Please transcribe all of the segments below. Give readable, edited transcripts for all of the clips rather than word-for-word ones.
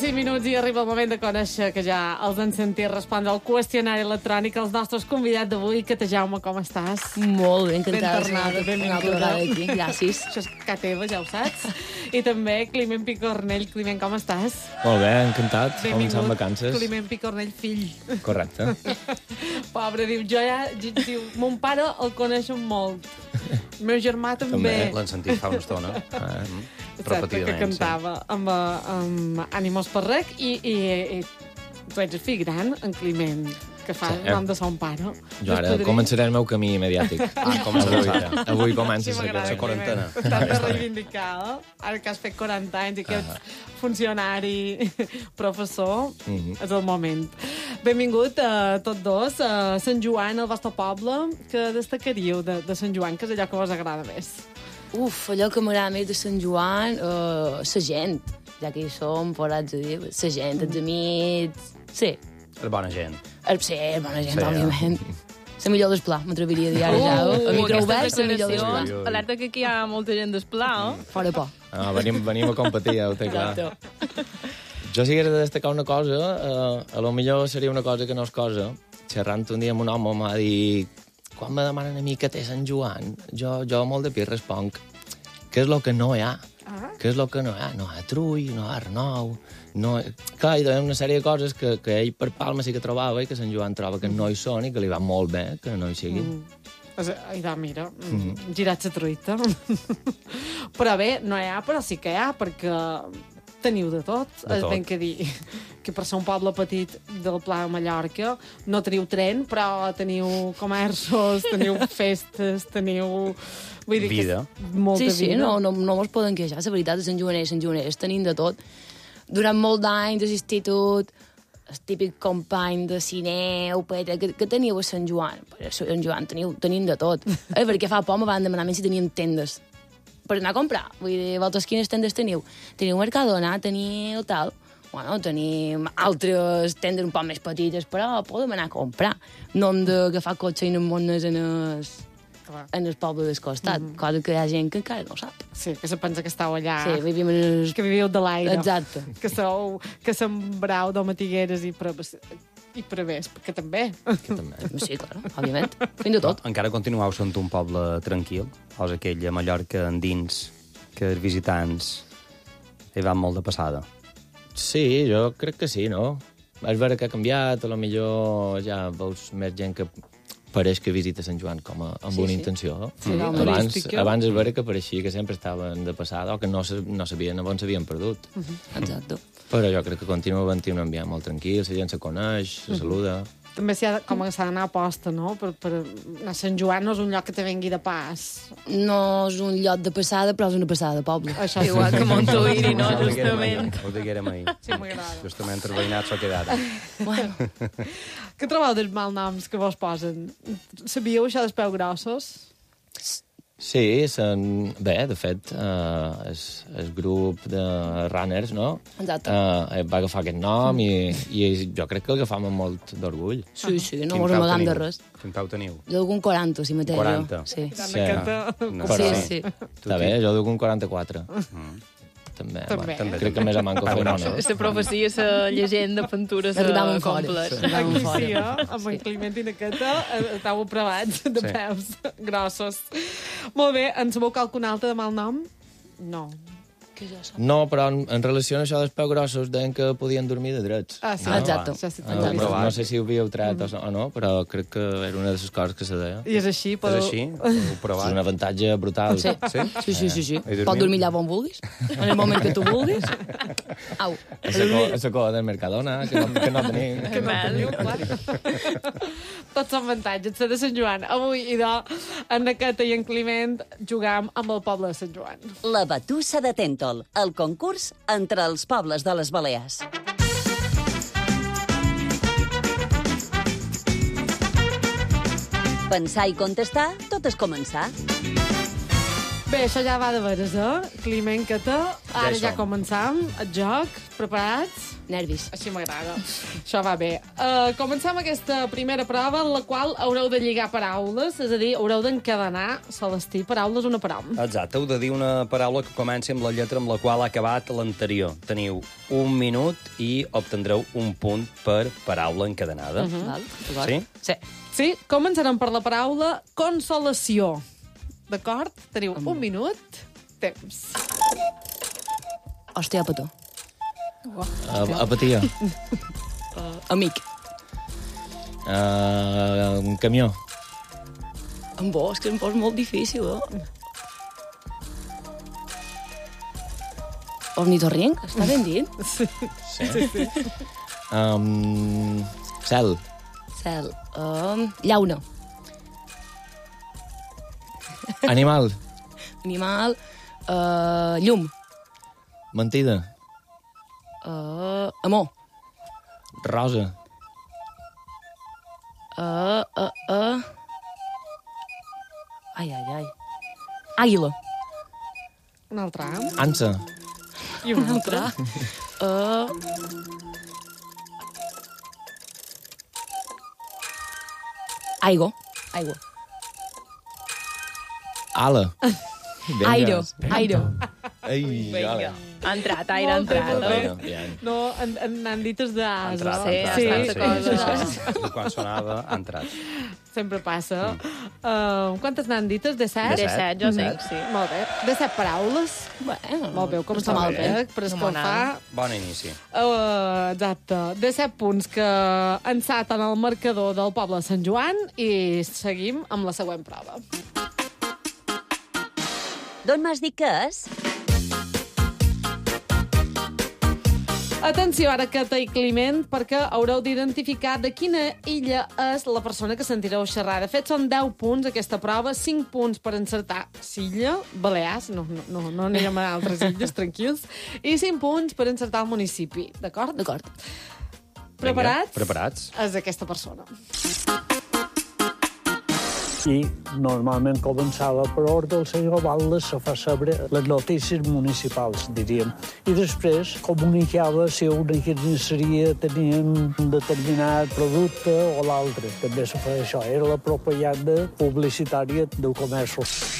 5 minuts i arriba el moment de conèixer, que ja els han sentit respondre al qüestionari electrònic, els nostres convidats d'avui. Cata Jaume, com estàs? Molt bé, encantada. Ben tornada, benvinguda. Aquí. Gràcies. Això és casa teva, ja ho saps. I també Climent Picornell. Climent, com estàs? Molt bé, encantat. Benvingut, començant vacances. Climent Picornell, fill. Correcte. Pobre, diu, mon pare el coneixen molt. El meu germà també. L'han sentit fa una estona. Exacte, que cantava amb Ànimos per Rec i tu ets el fill gran, en Climent, que fa el nom de son pare. Jo ara començaré el meu camí mediàtic. Avui comença la quarantena. T'has de reivindicar, ara que has fet 40 anys i que ets funcionari, professor, és el moment. Benvingut a tots dos a Sant Joan, al vostre poble. Què destacaríeu de Sant Joan, que és allò que vos agrada més? Allò que m'agrada més de Sant Joan, la gent, ja que hi som, podràs dir, la gent, els amics... Sí. És bona gent. Sí, bona gent, òbviament. La millor d'Esplà, m'atreviria a dir ara ja. A micro obert, la millor d'Esplà. Alerta que aquí hi ha molta gent d'Esplà, Fora por. Venim a competir, ja ho té clar. Jo si hagués de destacar una cosa, a lo millor seria una cosa que no és cosa. Xerrant un dia amb un home m'ha dit... Quan me demanen a mi què té Sant Joan, jo molt de pi responc què és el que no hi ha. Què és el que no hi ha? No hi ha trull, no hi ha renou... Clar, hi ha una sèrie de coses que ell per Palma sí que trobava i que Sant Joan troba que no hi són i que li va molt bé que no hi siguin. Mira, girat la truita. Però bé, no hi ha, però sí que hi ha, perquè teniu de tot. És ben que dir que per ser un poble petit del Pla de Mallorca no teniu tren, però teniu comerços, teniu festes, teniu... Vull dir vida. Molta vida. Sí, no mos poden queixar. La veritat, de Sant Joaners tenim de tot. Durant molt d'anys de l'institut, el típic company de cineu, que teniu a Sant Joan. Per a Sant Joan tenim de tot. Perquè fa poc me van demanar si teníem tendes per anar a comprar. Vull dir, vosaltres quines tendes teniu? Teniu Mercadona, teniu tal... Bueno, tenim altres tendes un poc més petites, però podem anar a comprar. No hem d'agafar cotxe i anem en el poble del costat, cosa que hi ha gent que encara no sap. Sí, que se pensa que estàu allà... Sí, que viviu de l'aire. Exacte. Que sembrau d'omatigueres i prevés, que també. Sí, clar, òbviament. Fem de tot. Encara continueu sent un poble tranquil? O és aquell a Mallorca endins que els visitants hi van molt de passada? Sí, jo crec que sí, no? És vera que ha canviat, a lo millor ja veus més gent que pareix que visita Sant Joan com amb una intenció. Sí, abans és vera que pareixia que sempre estaven de passada o que no sabien on s'havien perdut. Exacte. Però jo crec que continua havent-hi un ambient molt tranquil, la gent se coneix, se saluda... També s'ha d'anar a posta, no? Per anar a Sant Joan no és un lloc que te vengui de pas. No és un lloc de passada, però és una passada de poble. Això és igual que Montuïri, no? Justament. Ho diguérem ahir. Sí, m'agrada. Justament els veïnats s'ho quedat. Bueno. Què trobeu dels malnoms que vos posen? Sabíeu això dels peus grossos? Sí, bé, de fet, el grup de runners, no? Exacte. Va agafar aquest nom i jo crec que l'agafam amb molt d'orgull. Sí, no mos amagam de res. Quin peu teniu? Jo duc un 40, si mateix. 40? Sí. Sí. Està bé, jo duc un 44. També. Crec que més a manco fer no. La profecia, la llegenda, pintures comples. Aquí sí, amb en Climent i Cata estàu aprovats de peus grossos. Molt bé, en sabeu qualcun altre de mal nom? No. No, però en relació a això dels peus grossos deien que podien dormir de drets. Ah, sí. Exacte. No sé si ho havíeu tret o no, però crec que era una de les coses que se deia. I és així? És així? Ho provat? És un avantatge brutal. Sí. Pots dormir allà on vulguis, en el moment que tu vulguis. Au. A la coda del Mercadona, que no tenim. Que no teniu, clar. Tots són avantatges, de Sant Joan. Avui, en Cata i en Climent jugam amb el poble de Sant Joan. La Batussa de Tento, el concurs entre els pobles de les Balears. Pensar i contestar, tot és començar. Bé, això ja va de veres, Climent, que té. Ara ja som. començam el joc. Preparats? Nervis. Així m'agrada. Això va bé. Comencem aquesta primera prova en la qual haureu de lligar paraules, és a dir, haureu d'encadenar, Celestí, paraules una per hom. Exacte, heu de dir una paraula que comenci amb la lletra amb la qual ha acabat l'anterior. Teniu 1 minut i obtendreu un punt per paraula encadenada. Val? D'acord? Sí? Sí. Sí, començarem per la paraula consolació. D'acord? Teniu un minut. Temps. Hòstia, petó. Apatia. Amic. Un camió. En bo, és que em posa molt difícil, Ornitorrinc, està ben dit? Sí. Cel. Cel. Llauna. Animal. Animal. Llum. Mentida. Amor. Rosa. Ai. Àguila. Un altre. Ansa. I un altre. Aigua. Ala. Airo. Ai, Vinga. Ha entrat, Aire, ha entrat. Bien. No, n'han dit els d'Asa. Entrat, Sí, entrat, sí. Quan sonava, ha entrat. Sempre passa. Quantes n'han dit? De 7? De 7, jo 5, sí. Molt bé. De 7 paraules. Bueno, Molt bé, ho comencem està molt bé. Per No m'ho escoltar. Bon inici. Exacte. De 7 punts que ençaten el marcador del poble de Sant Joan i seguim amb la següent prova. D'on m'has dit que és? Atenció, ara Cata i Climent, perquè haureu d'identificar de quina illa és la persona que sentireu xerrar. De fet, són 10 punts aquesta prova, 5 punts per encertar Silla, Balears, no anirem a altres illes, tranquils, i 5 punts per encertar el municipi, d'acord? D'acord. Preparats? Preparats. És aquesta persona. I normalment començava per ordre del senyor Baldes a fer saber les notícies municipals, diríem. I després comunicava si una carnisseria tenia un determinat producte o l'altre. També se feia això, era la propaganda publicitària del comerç.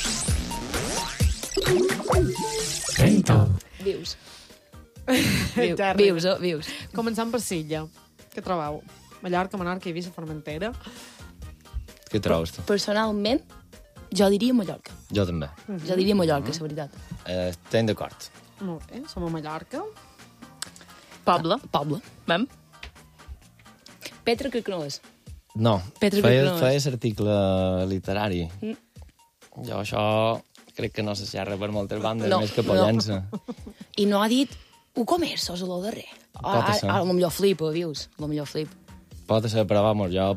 Vius. Ja Vius, arriba. vius. Començant per Silla. Què trobeu? Mallorca, Menorca, Eivissa, Formentera. Què trobes tu? Personalment, jo diria Mallorca. Jo també. Jo diria Mallorca, la veritat. Estem d'acord. Molt bé, som a Mallorca. Poble. Poble. Vam? Petra, crec que no és. No, Petra feia Vignós. article literari. Jo això crec que no se xerra per moltes bandes, No, més que Pollença. I no ha dit un comerç, o lo darrer. Pot ser. A lo millor flipa, vius? A lo millor flipa. Pot ser, però vamos, jo